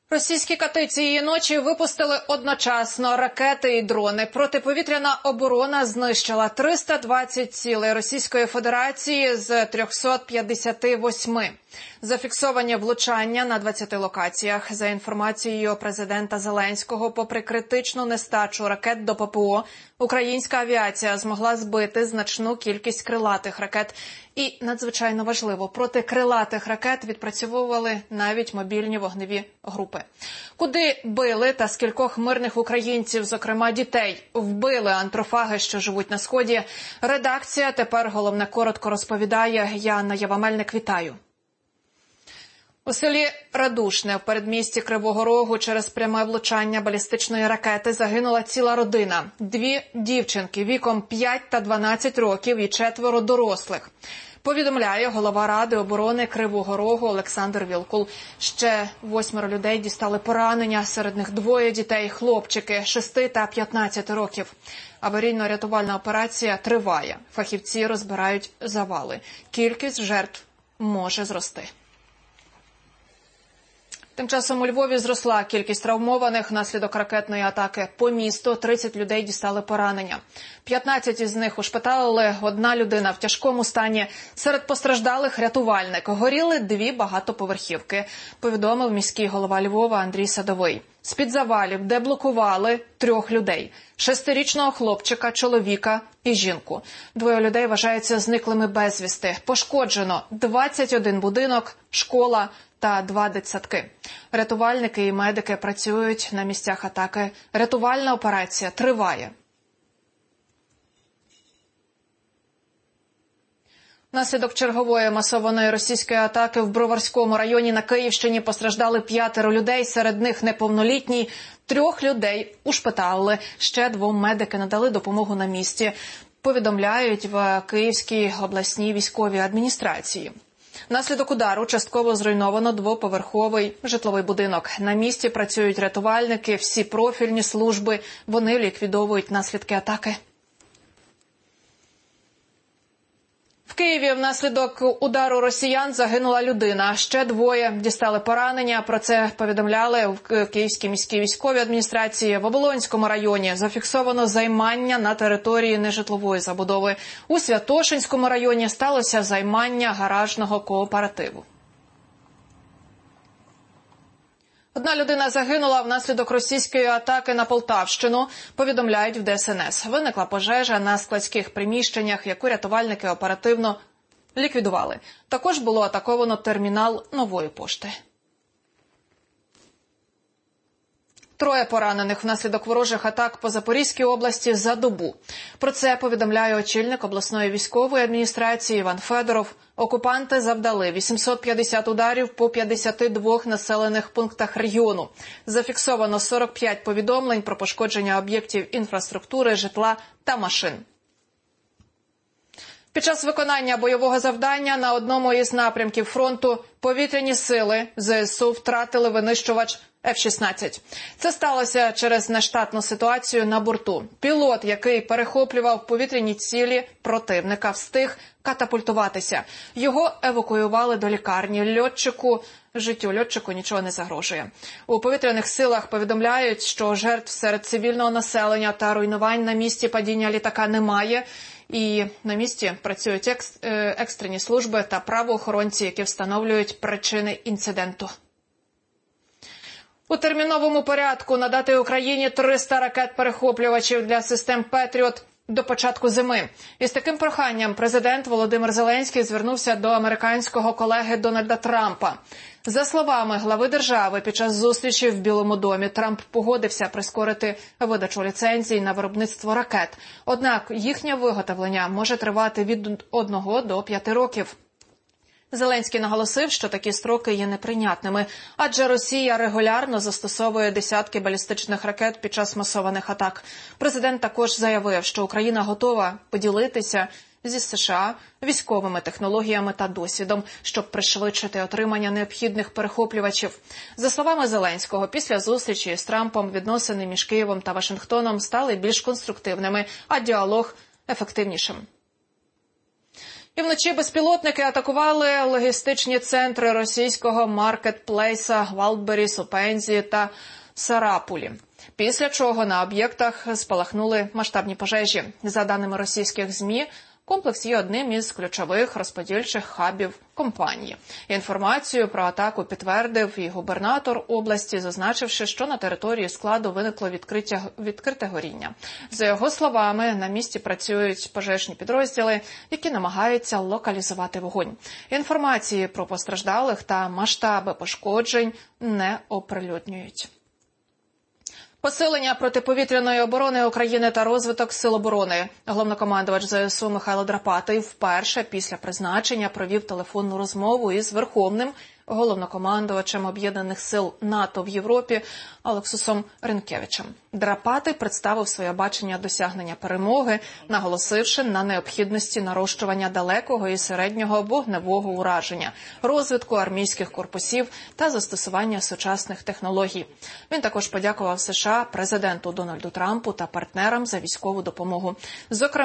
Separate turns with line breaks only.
Російські кати цієї ночі випустили одночасно ракети і дрони. Протиповітряна оборона знищила 320 цілей Російської Федерації з 358. Зафіксовані влучання на 20 локаціях. За інформацією президента Зеленського, попри критичну нестачу ракет до ППО, українська авіація змогла збити значну кількість крилатих ракет. І, надзвичайно важливо, проти крилатих ракет відпрацьовували навіть мобільні вогневі групи. Куди били та скількох мирних українців, зокрема дітей, вбили антрофаги, що живуть на Сході? Редакція «Тепер головне коротко» розповідає. Я, Анна Єва-Мельник, вітаю. У селі Радушне в передмісті Кривого Рогу через пряме влучання балістичної ракети загинула ціла родина. 2 дівчинки віком 5 та 12 років і 4 дорослих. Повідомляє голова Ради оборони Кривого Рогу Олександр Вілкул. Ще 8 людей дістали поранення, серед них 2 дітей, хлопчики 6 та 15 років. Аварійно-рятувальна операція триває. Фахівці розбирають завали. Кількість жертв може зрости. Тим часом у Львові зросла кількість травмованих внаслідок ракетної атаки. По місту 30 людей дістали поранення. 15 із них ушпиталили, 1 людина в тяжкому стані. Серед постраждалих рятувальник. Горіли 2 багатоповерхівки, повідомив міський голова Львова Андрій Садовий. З-під завалів деблокували 3 людей. 6-річного хлопчика, чоловіка і жінку. 2 людей вважаються зниклими безвісти. Пошкоджено 21 будинок, школа та 2 дитсадки. Рятувальники і медики працюють на місцях атаки. Рятувальна операція триває. Внаслідок чергової масованої російської атаки в Броварському районі на Київщині постраждали 5 людей, серед них неповнолітній. 3 людей ушпиталили, ще 2 медики надали допомогу на місці, повідомляють в Київській обласній військовій адміністрації. Внаслідок удару частково зруйновано 2-поверховий житловий будинок. На місці працюють рятувальники, всі профільні служби. Вони ліквідовують наслідки атаки. В Києві внаслідок удару росіян загинула людина. Ще 2 дістали поранення. Про це повідомляли в Київській міській військовій адміністрації. В Оболонському районі зафіксовано займання на території нежитлової забудови. У Святошинському районі сталося займання гаражного кооперативу. 1 людина загинула внаслідок російської атаки на Полтавщину, повідомляють в ДСНС. Виникла пожежа на складських приміщеннях, яку рятувальники оперативно ліквідували. Також було атаковано термінал Нової пошти. 3 поранених внаслідок ворожих атак по Запорізькій області за добу. Про це повідомляє очільник обласної військової адміністрації Іван Федоров. Окупанти завдали 850 ударів по 52 населених пунктах регіону. Зафіксовано 45 повідомлень про пошкодження об'єктів інфраструктури, житла та машин. Під час виконання бойового завдання на одному із напрямків фронту повітряні сили ЗСУ втратили винищувач F-16. Це сталося через нештатну ситуацію на борту. Пілот, який перехоплював повітряні цілі противника, встиг катапультуватися. Його евакуювали до лікарні. Життю льотчику нічого не загрожує. У повітряних силах повідомляють, що жертв серед цивільного населення та руйнувань на місці падіння літака немає. І на місці працюють екстрені служби та правоохоронці, які встановлюють причини інциденту. У терміновому порядку надати Україні 300 ракет-перехоплювачів для систем «Петріот» до початку зими. Із таким проханням президент Володимир Зеленський звернувся до американського колеги Дональда Трампа. За словами глави держави, під час зустрічі в Білому домі Трамп погодився прискорити видачу ліцензій на виробництво ракет. Однак їхнє виготовлення може тривати від 1 до 5 років. Зеленський наголосив, що такі строки є неприйнятними, адже Росія регулярно застосовує десятки балістичних ракет під час масованих атак. Президент також заявив, що Україна готова поділитися зі США військовими технологіями та досвідом, щоб пришвидшити отримання необхідних перехоплювачів. За словами Зеленського, після зустрічі з Трампом відносини між Києвом та Вашингтоном стали більш конструктивними, а діалог – ефективнішим. І вночі безпілотники атакували логістичні центри російського маркетплейса Валдберріс у Пензі та Сарапулі. Після чого на об'єктах спалахнули масштабні пожежі. За даними російських ЗМІ, комплекс є одним із ключових розподільчих хабів компанії. Інформацію про атаку підтвердив і губернатор області, зазначивши, що на території складу виникло відкрите горіння. За його словами, на місці працюють пожежні підрозділи, які намагаються локалізувати вогонь. Інформації про постраждалих та масштаби пошкоджень не оприлюднюють. Посилення протиповітряної оборони України та розвиток сил оборони. Головнокомандувач ЗСУ Михайло Драпатий вперше після призначення провів телефонну розмову із Верховним головнокомандувачем Об'єднаних сил НАТО в Європі Олексусом Рінкевичем. Драпатий представив своє бачення досягнення перемоги, наголосивши на необхідності нарощування далекого і середнього вогневого ураження, розвитку армійських корпусів та застосування сучасних технологій. Він також подякував США, президенту Дональду Трампу та партнерам за військову допомогу. Зокрема,